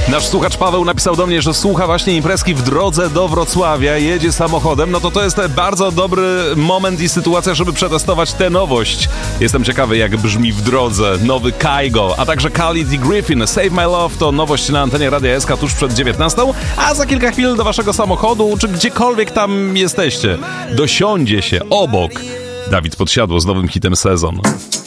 Nasz słuchacz Paweł napisał do mnie, że słucha właśnie imprezki w drodze do Wrocławia, jedzie samochodem. No to jest bardzo dobry moment i sytuacja, żeby przetestować tę nowość. Jestem ciekawy, jak brzmi w drodze nowy Kygo, a także Khalid i Griffin. Save My Love to nowość na antenie Radia SK tuż przed 19, a za kilka chwil do waszego samochodu, czy gdziekolwiek tam jesteście, dosiądzie się obok Dawid Podsiadło z nowym hitem Sezon.